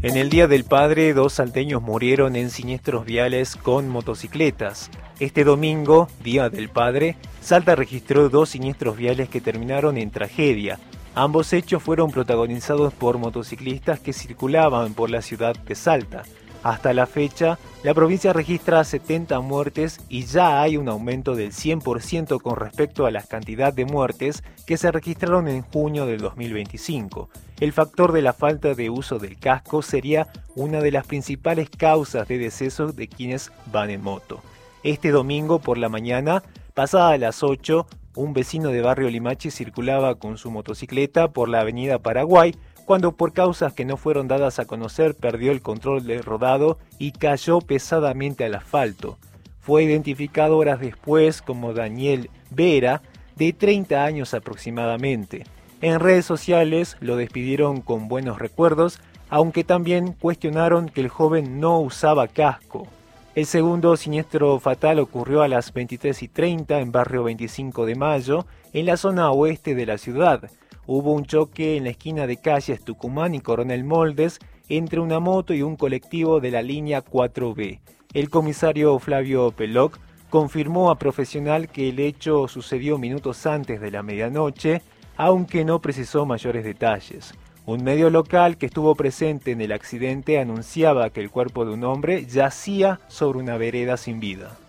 En el Día del Padre, 2 salteños murieron en siniestros viales con motocicletas. Este domingo, Día del Padre, Salta registró 2 siniestros viales que terminaron en tragedia. Ambos hechos fueron protagonizados por motociclistas que circulaban por la ciudad de Salta. Hasta la fecha, la provincia registra 70 muertes y ya hay un aumento del 100% con respecto a la cantidad de muertes que se registraron en junio del 2025. El factor de la falta de uso del casco sería una de las principales causas de decesos de quienes van en moto. Este domingo por la mañana, pasada las 8, un vecino de Barrio Limache circulaba con su motocicleta por la avenida Paraguay, cuando por causas que no fueron dadas a conocer perdió el control del rodado y cayó pesadamente al asfalto. Fue identificado horas después como Daniel Vera, de 30 años aproximadamente. En redes sociales lo despidieron con buenos recuerdos, aunque también cuestionaron que el joven no usaba casco. El segundo siniestro fatal ocurrió a las 23:30 en barrio 25 de Mayo, en la zona oeste de la ciudad. Hubo un choque en la esquina de calles Tucumán y Coronel Moldes entre una moto y un colectivo de la línea 4B. El comisario Flavio Peloc confirmó a Profesional que el hecho sucedió minutos antes de la medianoche, aunque no precisó mayores detalles. Un medio local que estuvo presente en el accidente anunciaba que el cuerpo de un hombre yacía sobre una vereda sin vida.